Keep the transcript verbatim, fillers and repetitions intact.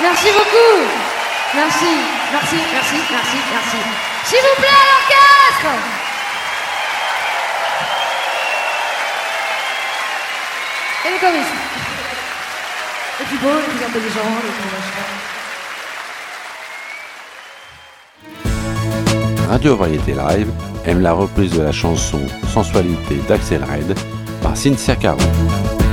Merci beaucoup. Merci, merci, merci, merci, merci. S'il vous plaît, à l'orchestre. Et les choristes. Les plus beaux, les plus intelligents, les plus machins. Radio Variété Live aime la reprise de la chanson Sensualité d'Axel Red par Cynthia Caron.